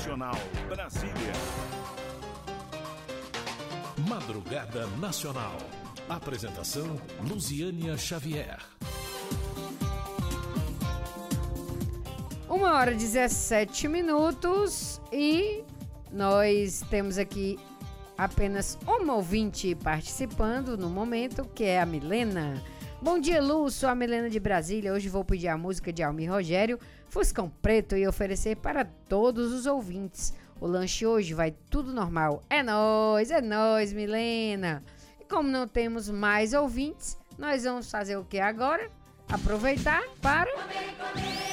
Nacional, Brasília. Madrugada Nacional. Apresentação, Luziânia Xavier. 1h17 e nós temos aqui apenas uma ouvinte participando no momento, que é a Milena. Bom dia, Lu, sou a Milena de Brasília. Hoje vou pedir a música de Almir Rogério, Fuscão Preto, e oferecer para todos os ouvintes. O lanche hoje vai tudo normal. É nóis, Milena. E como não temos mais ouvintes, nós vamos fazer o que agora? Aproveitar para...